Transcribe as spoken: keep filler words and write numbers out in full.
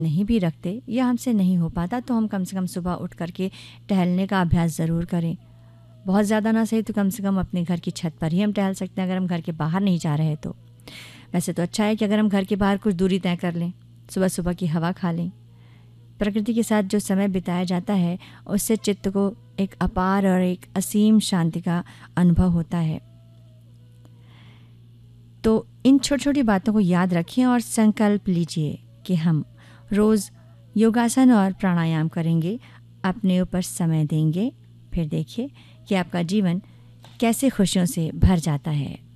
नहीं भी रखते या हमसे नहीं हो पाता तो हम कम से कम सुबह उठ करके टहलने का अभ्यास ज़रूर करें। बहुत ज़्यादा ना सही तो कम से कम अपने घर की छत पर ही हम टहल सकते हैं अगर हम घर के बाहर नहीं जा रहे तो। वैसे तो अच्छा है कि अगर हम घर के बाहर कुछ दूरी तय कर लें, सुबह सुबह की हवा खा लें। प्रकृति के साथ जो समय बिताया जाता है उससे चित्त को एक अपार और एक असीम शांति का अनुभव होता है। तो इन छोटी छोटी बातों को याद रखें और संकल्प लीजिए कि हम रोज़ योगासन और प्राणायाम करेंगे, अपने ऊपर समय देंगे। फिर देखिए कि आपका जीवन कैसे खुशियों से भर जाता है।